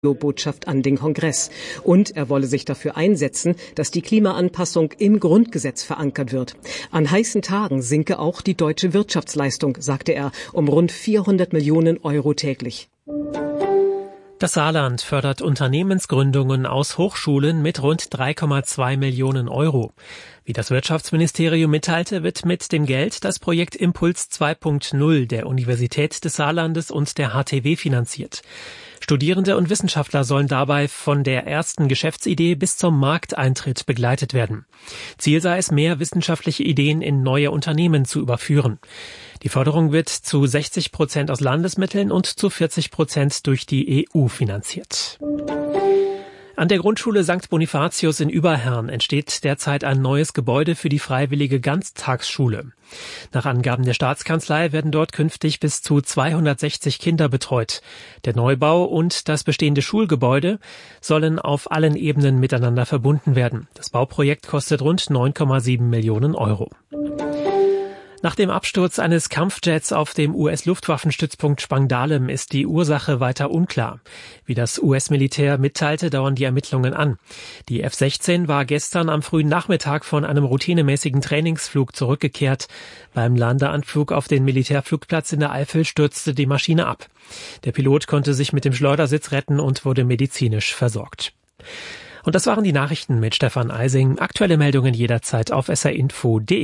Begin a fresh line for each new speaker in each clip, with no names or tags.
Botschaft an den Kongress. Und er wolle sich dafür einsetzen, dass die Klimaanpassung im Grundgesetz verankert wird. An heißen Tagen sinke auch die deutsche Wirtschaftsleistung, sagte er, um rund 400 Millionen Euro täglich.
Das Saarland fördert Unternehmensgründungen aus Hochschulen mit rund 3,2 Millionen Euro. Wie das Wirtschaftsministerium mitteilte, wird mit dem Geld das Projekt Impuls 2.0 der Universität des Saarlandes und der HTW finanziert. Studierende und Wissenschaftler sollen dabei von der ersten Geschäftsidee bis zum Markteintritt begleitet werden. Ziel sei es, mehr wissenschaftliche Ideen in neue Unternehmen zu überführen. Die Förderung wird zu 60% aus Landesmitteln und zu 40% durch die EU finanziert. An der Grundschule St. Bonifatius in Überherrn entsteht derzeit ein neues Gebäude für die freiwillige Ganztagsschule. Nach Angaben der Staatskanzlei werden dort künftig bis zu 260 Kinder betreut. Der Neubau und das bestehende Schulgebäude sollen auf allen Ebenen miteinander verbunden werden. Das Bauprojekt kostet rund 9,7 Millionen Euro. Nach dem Absturz eines Kampfjets auf dem US-Luftwaffenstützpunkt Spangdahlem ist die Ursache weiter unklar. Wie das US-Militär mitteilte, dauern die Ermittlungen an. Die F-16 war gestern am frühen Nachmittag von einem routinemäßigen Trainingsflug zurückgekehrt. Beim Landeanflug auf den Militärflugplatz in der Eifel stürzte die Maschine ab. Der Pilot konnte sich mit dem Schleudersitz retten und wurde medizinisch versorgt. Und das waren die Nachrichten mit Stefan Eising. Aktuelle Meldungen jederzeit auf srinfo.de.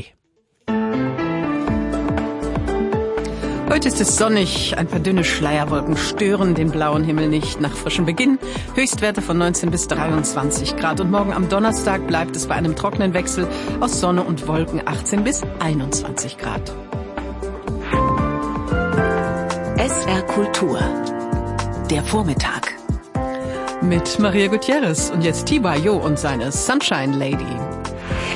Heute ist es sonnig, ein paar dünne Schleierwolken stören den blauen Himmel nicht. Nach frischem Beginn Höchstwerte von 19 bis 23 Grad. Und morgen am Donnerstag bleibt es bei einem trockenen Wechsel aus Sonne und Wolken 18 bis 21 Grad.
SR Kultur, der Vormittag.
Mit Maria Gutierrez und jetzt T.Y.O. und seine Sunshine Lady.